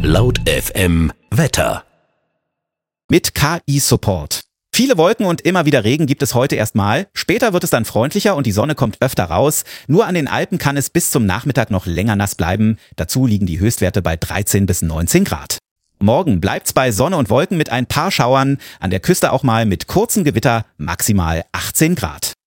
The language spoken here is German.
Laut FM Wetter. Mit KI-Support. Viele Wolken und immer wieder Regen gibt es heute erstmal. Später wird es dann freundlicher und die Sonne kommt öfter raus. Nur an den Alpen kann es bis zum Nachmittag noch länger nass bleiben. Dazu liegen die Höchstwerte bei 13 bis 19 Grad. Morgen bleibt's bei Sonne und Wolken mit ein paar Schauern. An der Küste auch mal mit kurzen Gewitter, maximal 18 Grad.